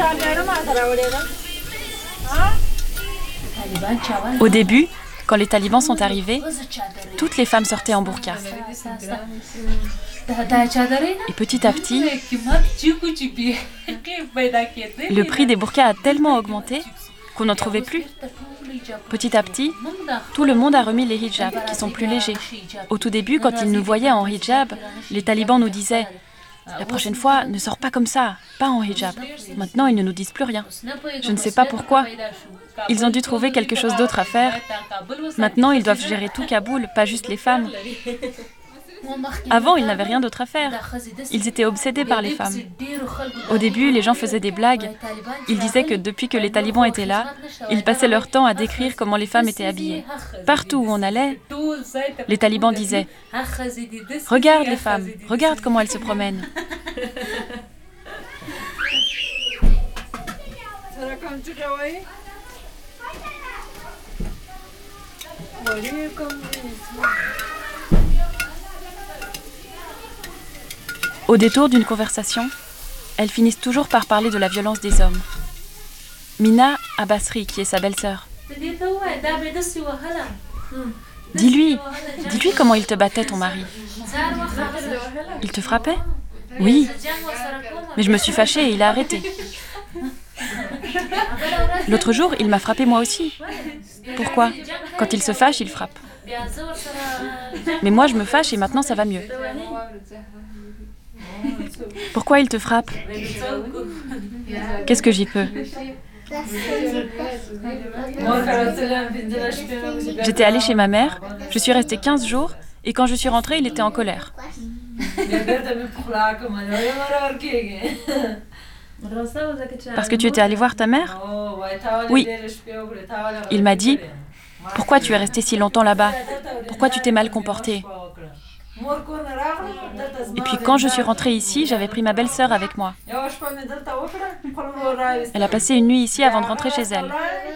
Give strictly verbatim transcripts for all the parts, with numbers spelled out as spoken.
Au début, quand les talibans sont arrivés, toutes les femmes sortaient en burqa. Et petit à petit, le prix des burqas a tellement augmenté qu'on n'en trouvait plus. Petit à petit, tout le monde a remis les hijabs, qui sont plus légers. Au tout début, quand ils nous voyaient en hijab, les talibans nous disaient « La prochaine fois, ne sors pas comme ça, pas en hijab ». Maintenant, ils ne nous disent plus rien. Je ne sais pas pourquoi. Ils ont dû trouver quelque chose d'autre à faire. Maintenant, ils doivent gérer tout Kaboul, pas juste les femmes. Avant, ils n'avaient rien d'autre à faire. Ils étaient obsédés par les femmes. Au début, les gens faisaient des blagues. Ils disaient que depuis que les talibans étaient là, ils passaient leur temps à décrire comment les femmes étaient habillées. Partout où on allait, les talibans disaient « Regarde les femmes, regarde comment elles se promènent ». Au détour d'une conversation, elles finissent toujours par parler de la violence des hommes. Mina a Basri, qui est sa belle-sœur. Dis-lui, dis-lui comment il te battait, ton mari. Il te frappait? Oui. Mais je me suis fâchée et il a arrêté. L'autre jour, il m'a frappé moi aussi. Pourquoi? Quand il se fâche, il frappe. Mais moi, je me fâche et maintenant, ça va mieux. Pourquoi il te frappe? Qu'est-ce que j'y peux? J'étais allée chez ma mère, je suis restée quinze jours, et quand je suis rentrée, il était en colère. Parce que tu étais allée voir ta mère? Oui. Il m'a dit, pourquoi tu es restée si longtemps là-bas? Pourquoi tu t'es mal comportée? Et puis quand je suis rentrée ici, j'avais pris ma belle-sœur avec moi. Elle a passé une nuit ici avant de rentrer chez elle.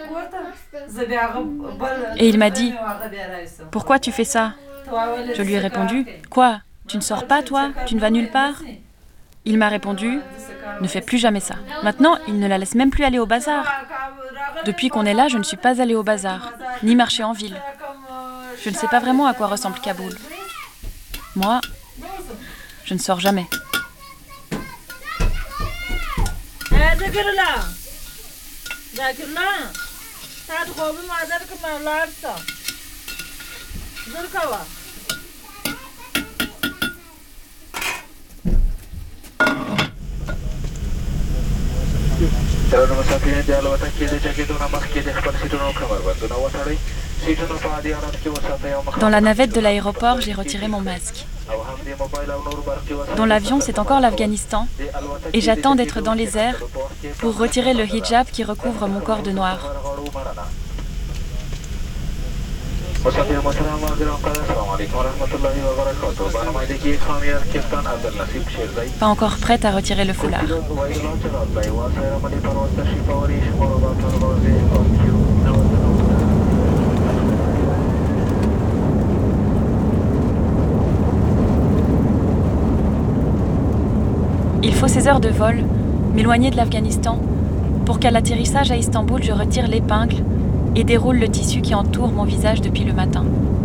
Et il m'a dit, pourquoi tu fais ça? Je lui ai répondu, quoi? Tu ne sors pas, toi? Tu ne vas nulle part? Il m'a répondu, ne fais plus jamais ça. Maintenant, il ne la laisse même plus aller au bazar. Depuis qu'on est là, je ne suis pas allée au bazar, ni marcher en ville. Je ne sais pas vraiment à quoi ressemble Kaboul. Moi, je ne sors jamais. Dans la navette de l'aéroport, j'ai retiré mon masque. Dans l'avion, c'est encore l'Afghanistan, et j'attends d'être dans les airs pour retirer le hijab qui recouvre mon corps de noir. Pas encore prête à retirer le foulard. Il faut ces heures de vol, m'éloigner de l'Afghanistan, pour qu'à l'atterrissage à Istanbul, je retire l'épingle et déroule le tissu qui entoure mon visage depuis le matin.